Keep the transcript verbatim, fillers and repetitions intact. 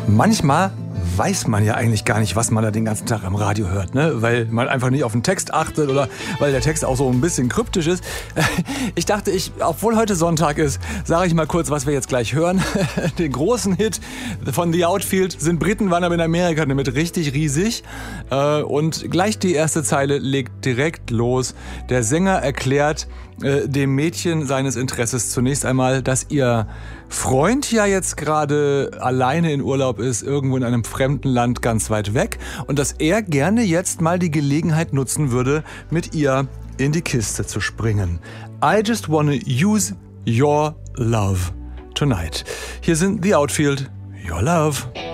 Manchmal weiß man ja eigentlich gar nicht, was man da den ganzen Tag am Radio hört, ne? Weil man einfach nicht auf den Text achtet oder weil der Text auch so ein bisschen kryptisch ist. Ich dachte, ich, obwohl heute Sonntag ist, sage ich mal kurz, was wir jetzt gleich hören. Den großen Hit von The Outfield sind Briten, waren aber in Amerika damit richtig riesig. Und gleich die erste Zeile legt direkt los. Der Sänger erklärt dem Mädchen seines Interesses zunächst einmal, dass ihr Freund ja jetzt gerade alleine in Urlaub ist, irgendwo in einem fremden Land ganz weit weg und dass er gerne jetzt mal die Gelegenheit nutzen würde, mit ihr in die Kiste zu springen. I just wanna use your love tonight. Hier sind The Outfield, Your Love.